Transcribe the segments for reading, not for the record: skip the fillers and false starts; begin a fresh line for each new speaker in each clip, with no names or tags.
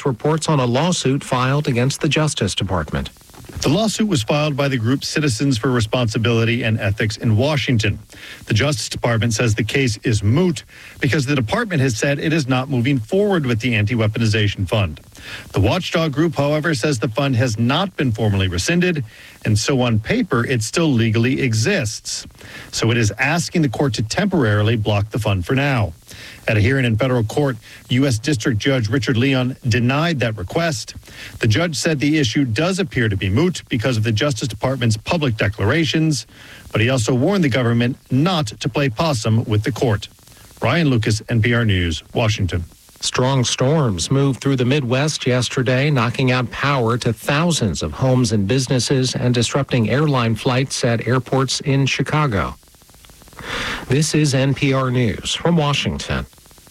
CBS reports on a lawsuit filed against the Justice Department.
The lawsuit was filed by the group Citizens for Responsibility and Ethics in Washington. The Justice Department says the case is moot because the department has said it is not moving forward with the anti-weaponization fund. The watchdog group, however, says the fund has not been formally rescinded, and so on paper, it still legally exists. So it is asking the court to temporarily block the fund for now. At a hearing in federal court, U.S. District Judge Richard Leon denied that request. The judge said the issue does appear to be moot because of the Justice Department's public declarations, but he also warned the government not to play possum with the court. Ryan Lucas, NPR News, Washington.
Strong storms moved through the Midwest yesterday, knocking out power to thousands of homes and businesses and disrupting airline flights at airports in Chicago. This is NPR News from Washington.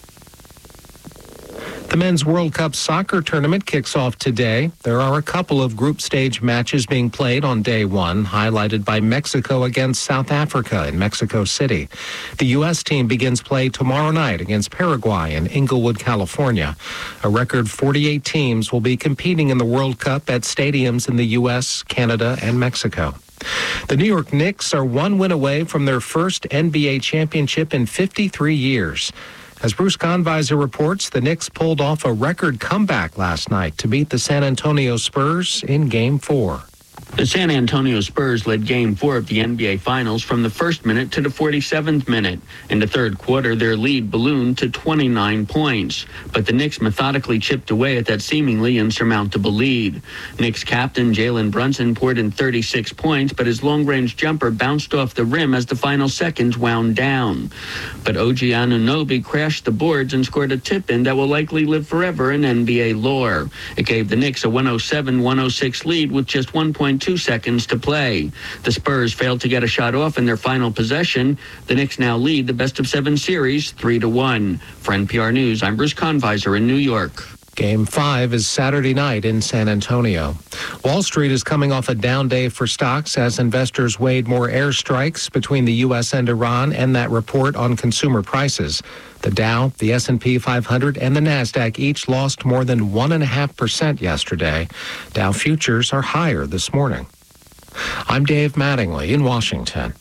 The Men's World Cup soccer tournament kicks off today. There are a couple of group stage matches being played on day one, highlighted by Mexico against South Africa in Mexico City. The U.S. team begins play tomorrow night against Paraguay in Inglewood, California. A record 48 teams will be competing in the World Cup at stadiums in the U.S., Canada, and Mexico. The New York Knicks are one win away from their first NBA championship in 53 years. As Bruce Kahnweiser reports, the Knicks pulled off a record comeback last night to beat the San Antonio Spurs in Game 4.
The San Antonio Spurs led Game 4 of the NBA Finals from the first minute to the 47th minute. In the third quarter, their lead ballooned to 29 points. But the Knicks methodically chipped away at that seemingly insurmountable lead. Knicks captain Jalen Brunson poured in 36 points, but his long-range jumper bounced off the rim as the final seconds wound down. But OG Anunoby crashed the boards and scored a tip-in that will likely live forever in NBA lore. It gave the Knicks a 107-106 lead with just 1.2 seconds to play. The Spurs failed to get a shot off in their final possession. The Knicks now lead the best-of-7 series 3-1. For NPR News, I'm Bruce Kahnweiser in New York.
Game 5 is Saturday night in San Antonio. Wall Street is coming off a down day for stocks as investors weighed more airstrikes between the U.S. and Iran and that report on consumer prices. The Dow, the S&P 500, and the NASDAQ each lost more than 1.5% yesterday. Dow futures are higher this morning. I'm Dave Mattingly in Washington.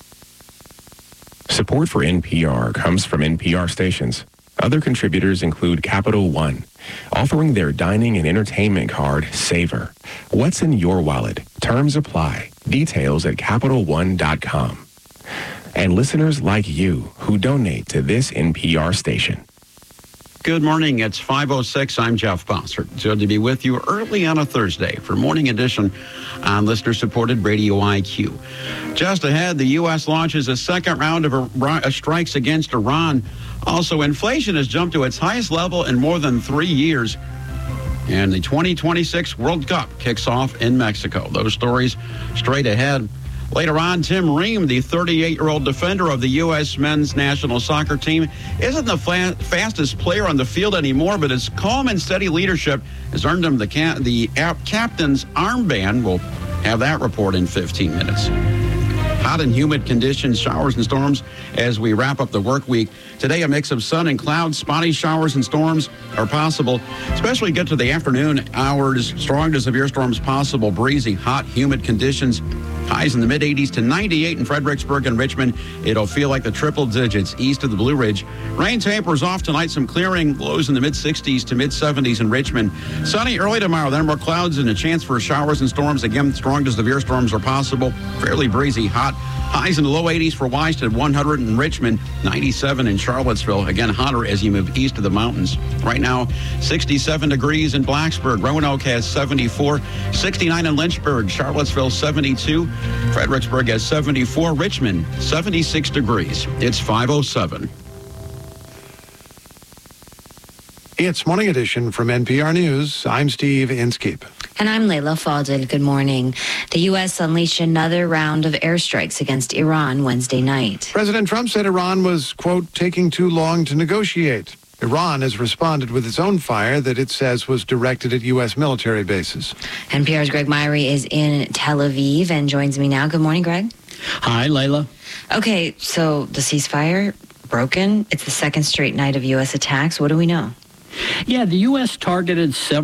Support for NPR comes from NPR stations. Other contributors include Capital One, offering their dining and entertainment card, Savor. What's in your wallet? Terms apply. Details at CapitalOne.com. And listeners like you who donate to this NPR station.
Good morning. It's 5:06. I'm Jeff Bossert. Good to be with you early on a Thursday for Morning Edition on listener-supported Radio IQ. Just ahead, the U.S. launches a second round of strikes against Iran. Also, inflation has jumped to its highest level in more than 3 years. And the 2026 World Cup kicks off in Mexico. Those stories straight ahead. Later on, Tim Ream, the 38-year-old defender of the U.S. men's national soccer team, isn't the fastest player on the field anymore, but his calm and steady leadership has earned him the captain's armband. We'll have that report in 15 minutes. Hot and humid conditions, showers and storms as we wrap up the work week. Today, a mix of sun and clouds, spotty showers and storms are possible, especially get to the afternoon hours. Strong to severe storms possible, breezy, hot, humid conditions. Highs in the mid-80s to 98 in Fredericksburg and Richmond. It'll feel like the triple digits east of the Blue Ridge. Rain tapers off tonight, some clearing, lows in the mid-60s to mid-70s in Richmond. Sunny early tomorrow, then more clouds and a chance for showers and storms. Again, strong to severe storms are possible. Fairly breezy, hot. Highs in the low 80s for Washington, 100 in Richmond, 97 in Charlottesville. Again, hotter as you move east of the mountains. Right now, 67 degrees in Blacksburg. Roanoke has 74, 69 in Lynchburg, Charlottesville 72, Fredericksburg has 74, Richmond 76 degrees. It's 5:07.
It's Morning Edition from NPR News. I'm Steve Inskeep.
And I'm Layla Fadel. Good morning. The U.S. unleashed another round of airstrikes against Iran Wednesday night.
President Trump said Iran was, quote, taking too long to negotiate. Iran has responded with its own fire that it says was directed at U.S. military bases.
NPR's Greg Myrie is in Tel Aviv and joins me now. Good morning, Greg.
Hi, Layla.
Okay, so the ceasefire broken. It's the second straight night of U.S. attacks. What do we know?
Yeah, the U.S. targeted several